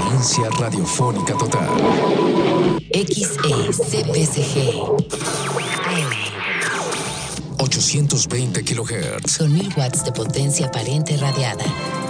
experiencia radiofónica total. XECPCG. 820 kHz. Con 1000 watts de potencia aparente radiada.